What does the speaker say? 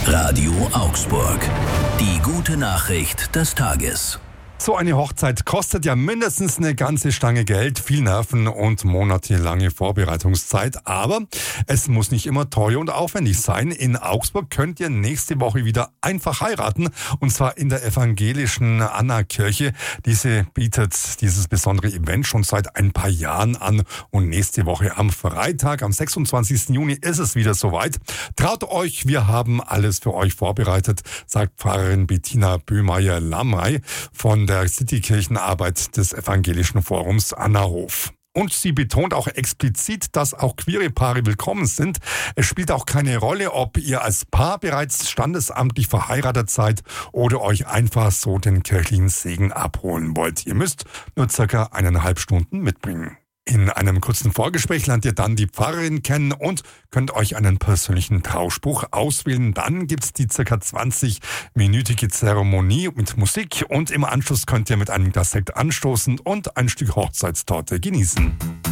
Radio Augsburg. Die gute Nachricht des Tages. So eine Hochzeit kostet ja mindestens eine ganze Stange Geld, viel Nerven und monatelange Vorbereitungszeit. Aber es muss nicht immer teuer und aufwendig sein. In Augsburg könnt ihr nächste Woche wieder einfach heiraten. Und zwar in der evangelischen Anna-Kirche. Diese bietet dieses besondere Event schon seit ein paar Jahren an. Und nächste Woche am Freitag, am 26. Juni, ist es wieder soweit. Traut euch, wir haben alles für euch vorbereitet, sagt Pfarrerin Bettina Böhmeier-Lamrey von der Citykirchenarbeit des Evangelischen Forums Annahof. Und sie betont auch explizit, dass auch queere Paare willkommen sind. Es spielt auch keine Rolle, ob ihr als Paar bereits standesamtlich verheiratet seid oder euch einfach so den kirchlichen Segen abholen wollt. Ihr müsst nur circa 1,5 Stunden mitbringen. In einem kurzen Vorgespräch lernt ihr dann die Pfarrerin kennen und könnt euch einen persönlichen Trauspruch auswählen. Dann gibt's die circa 20-minütige Zeremonie mit Musik und im Anschluss könnt ihr mit einem Glas Sekt anstoßen und ein Stück Hochzeitstorte genießen.